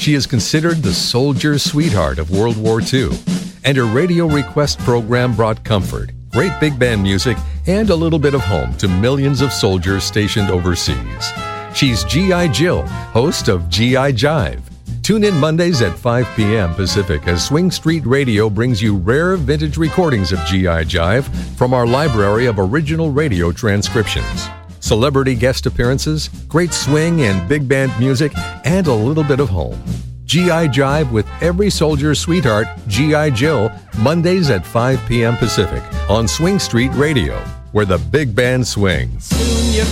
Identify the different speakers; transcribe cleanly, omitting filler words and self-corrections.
Speaker 1: She is considered the soldier sweetheart of World War II, and her radio request program brought comfort, great big band music, and a little bit of home to millions of soldiers stationed overseas. She's G.I. Jill, host of G.I. Jive. Tune in Mondays at 5 p.m. Pacific as Swing Street Radio brings you rare vintage recordings of G.I. Jive from our library of original radio transcriptions. Celebrity guest appearances, great swing and big band music, and a little bit of home. G.I. Jive with every soldier's sweetheart, G.I. Jill, Mondays at 5 p.m. Pacific on Swing Street Radio, where the big band swings.
Speaker 2: Soon you